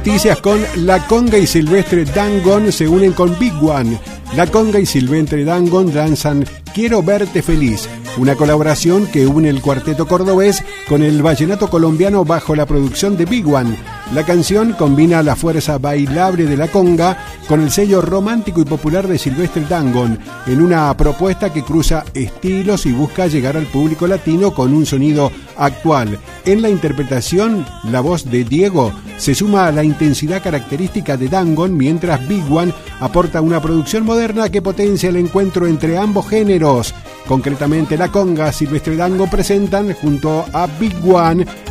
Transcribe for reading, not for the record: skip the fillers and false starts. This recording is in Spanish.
noticias con La Conga y Silvestre Dangond se unen con Big One. La Conga y Silvestre Dangond lanzan Quiero Verte Feliz, una colaboración que une el cuarteto cordobés con el vallenato colombiano bajo la producción de Big One. La canción combina la fuerza bailable de la conga con el sello romántico y popular de Silvestre Dangond, en una propuesta que cruza estilos y busca llegar al público latino con un sonido actual. En la interpretación, la voz de Diego se suma a la intensidad característica de Dangond, mientras Big One aporta una producción moderna que potencia el encuentro entre ambos géneros. Concretamente, La Conga, Silvestre Dangond presentan junto a Big One